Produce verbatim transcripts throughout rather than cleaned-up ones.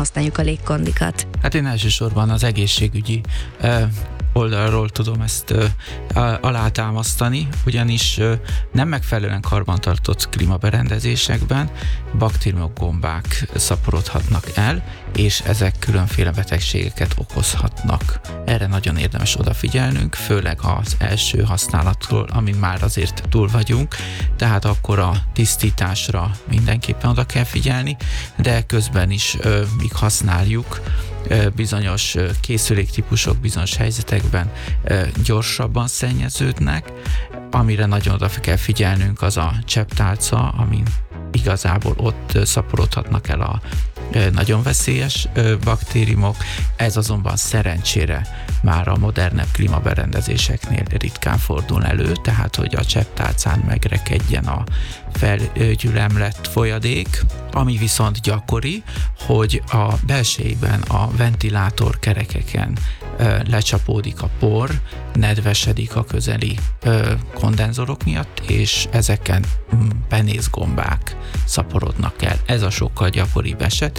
használjuk a légkondikat? Hát én elsősorban az egészségügyi eh, oldalról tudom ezt ö, alátámasztani, ugyanis ö, nem megfelelően karbantartott klímaberendezésekben baktériumok, gombák szaporodhatnak el, és ezek különféle betegségeket okozhatnak. Erre nagyon érdemes odafigyelnünk, főleg az első használatról, amin már azért túl vagyunk, tehát akkor a tisztításra mindenképpen oda kell figyelni, de közben is, ö, míg használjuk, bizonyos készüléktípusok bizonyos helyzetekben gyorsabban szennyeződnek. Amire nagyon oda kell figyelnünk, az a csepptálca, amin igazából ott szaporodhatnak el a nagyon veszélyes baktériumok. Ez azonban szerencsére már a modernebb klímaberendezéseknél ritkán fordul elő, tehát hogy a csepptálcán megrekedjen a felgyülemlett folyadék, ami viszont gyakori, hogy a belsejében a ventilátor kerekeken lecsapódik a por, nedvesedik a közeli kondenzorok miatt, és ezeken penészgombák szaporodnak el. Ez a sokkal gyakoribb eset.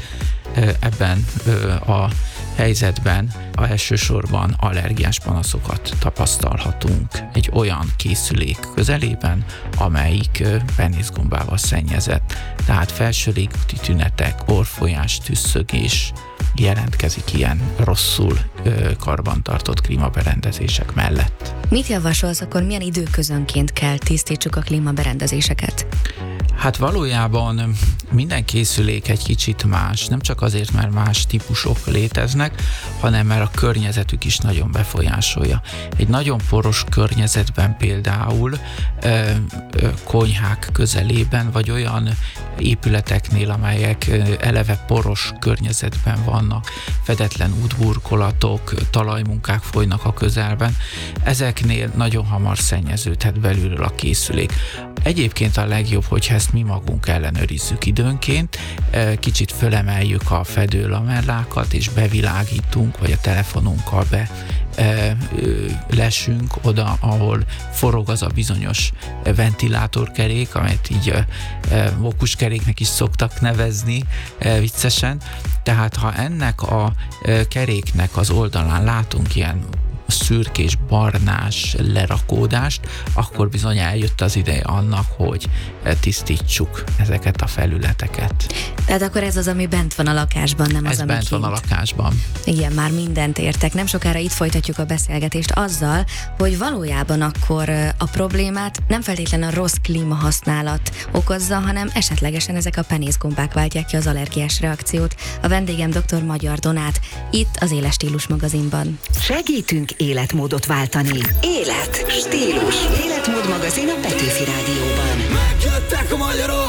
Ebben a helyzetben a elsősorban allergiás panaszokat tapasztalhatunk egy olyan készülék közelében, amelyik penészgombával szennyezett. Tehát felső légúti tünetek, orrfolyás, tüsszögés jelentkezik ilyen rosszul karbantartott klímaberendezések mellett. Mit javasolsz, akkor milyen időközönként kell tisztítsuk a klímaberendezéseket? Hát valójában minden készülék egy kicsit más, nem csak azért, mert más típusok léteznek, hanem mert a környezetük is nagyon befolyásolja. Egy nagyon poros környezetben például ö, ö, konyhák közelében, vagy olyan épületeknél, amelyek eleve poros környezetben vannak, fedetlen útburkolatok, talajmunkák folynak a közelben, ezeknél nagyon hamar szennyeződhet belülről a készülék. Egyébként a legjobb, hogyha ezt mi magunk ellenőrizzük időnként, kicsit fölemeljük a fedőlamellákat, és bevilágítunk, vagy a telefonunkkal be lesünk oda, ahol forog az a bizonyos ventilátorkerék, amelyet így mókuskeréknek is szoktak nevezni viccesen. Tehát ha ennek a keréknek az oldalán látunk ilyen szürkés, barnás lerakódást, akkor bizony eljött az ideje annak, hogy tisztítsuk ezeket a felületeket. Tehát akkor ez az, ami bent van a lakásban, nem ez az, ami bent kint. van a lakásban. Igen, már mindent értek. Nem sokára itt folytatjuk a beszélgetést azzal, hogy valójában akkor a problémát nem feltétlenül a rossz klímahasználat okozza, hanem esetlegesen ezek a penészgombák váltják ki az allergiás reakciót. A vendégem dr. Magyar Donát, itt az Éles Stílus magazinban. Segítünk életmódot váltani. Élet, stílus. Életmód magazin a Petőfi Rádióban. Megjöttek a magyarok!